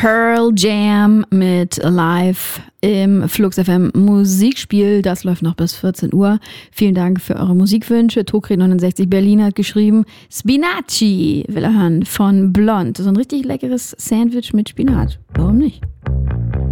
Pearl Jam mit Live im Flux FM Musikspiel. Das läuft noch bis 14 Uhr. Vielen Dank für eure Musikwünsche. Tokri69 Berlin hat geschrieben, Spinaci will er hören von Blond. So ein richtig leckeres Sandwich mit Spinat. Warum nicht?